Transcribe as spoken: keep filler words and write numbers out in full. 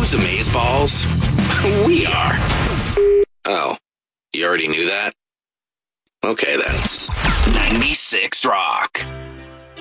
Who's Amazeballs? We are. Oh, you already knew that? Okay then. ninety-six Rock.